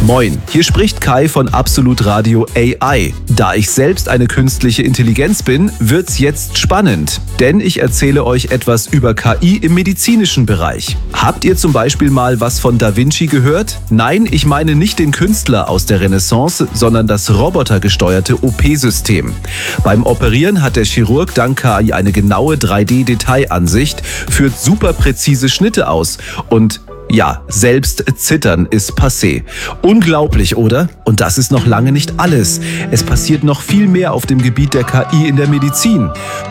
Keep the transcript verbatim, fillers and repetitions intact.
Moin, hier spricht Kai von Absolut Radio A I. Da ich selbst eine künstliche Intelligenz bin, wird's jetzt spannend, denn ich erzähle euch etwas über K I im medizinischen Bereich. Habt ihr zum Beispiel mal was von Da Vinci gehört? Nein, ich meine nicht den Künstler aus der Renaissance, sondern das robotergesteuerte O P-System. Beim Operieren hat der Chirurg dank K I eine genaue drei D-Detailansicht, führt super präzise Schnitte aus und ja, selbst Zittern ist passé. Unglaublich, oder? Und das ist noch lange nicht alles. Es passiert noch viel mehr auf dem Gebiet der K I in der Medizin.